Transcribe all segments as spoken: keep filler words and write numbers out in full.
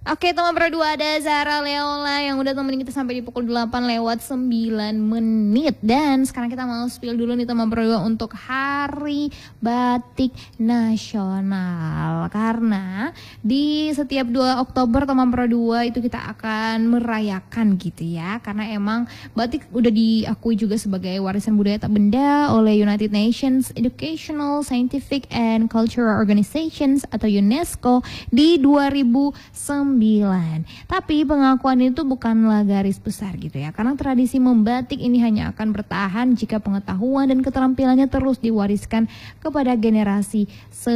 Oke, teman berdua ada Zara Leola yang udah temenin kita sampai di pukul delapan lewat sembilan menit. Dan sekarang kita mau spill dulu nih teman berdua untuk Hari Batik Nasional. Karena di setiap dua Oktober teman berdua itu kita akan merayakan gitu ya. Karena emang batik udah diakui juga sebagai warisan budaya tak benda oleh United Nations Educational, Scientific and Cultural Organizations atau UNESCO di dua ribu sembilan. Tapi pengakuan itu bukanlah garis besar gitu ya, karena tradisi membatik ini hanya akan bertahan jika pengetahuan dan keterampilannya terus diwariskan kepada generasi se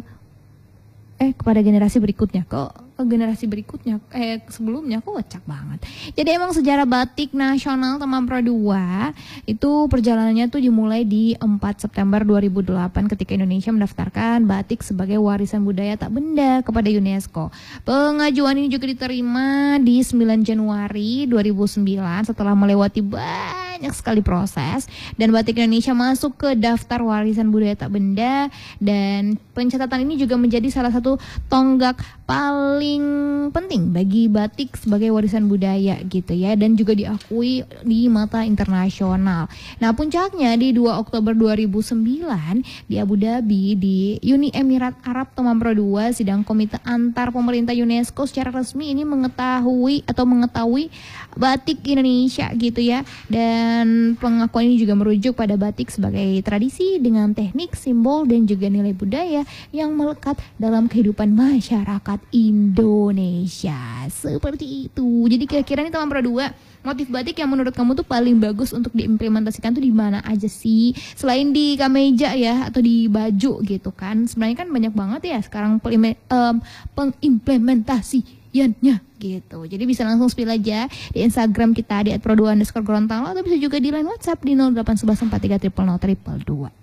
eh kepada generasi berikutnya. Kok ke generasi berikutnya eh sebelumnya kok kocak banget. Jadi emang sejarah batik nasional teman pro dua itu perjalanannya tuh dimulai di empat September dua ribu delapan ketika Indonesia mendaftarkan batik sebagai warisan budaya tak benda kepada UNESCO. Pengajuan ini juga diterima di sembilan Januari dua ribu sembilan setelah melewati banyak sekali proses, dan batik Indonesia masuk ke daftar warisan budaya tak benda, dan pencatatan ini juga menjadi salah satu tonggak paling penting bagi batik sebagai warisan budaya gitu ya, dan juga diakui di mata internasional. Nah, puncaknya di dua Oktober dua ribu sembilan di Abu Dhabi di Uni Emirat Arab teman pro dua, sidang komite antar pemerintah UNESCO secara resmi ini mengetahui atau mengetahui batik Indonesia gitu ya. Dan pengakuan ini juga merujuk pada batik sebagai tradisi dengan teknik, simbol dan juga nilai budaya yang melekat dalam kehidupan masyarakat Indonesia. Seperti itu. Jadi kira-kira nih teman pro dua, motif batik yang menurut kamu tuh paling bagus untuk diimplementasikan tuh di mana aja sih? Selain di kemeja ya atau di baju gitu kan. Sebenarnya kan banyak banget ya sekarang um, pengimplementasiannya gitu. Jadi bisa langsung spill aja di Instagram kita di et pro dua underscore gorontalo, atau bisa juga di line WhatsApp di nol delapan satu satu empat tiga nol nol nol nol dua.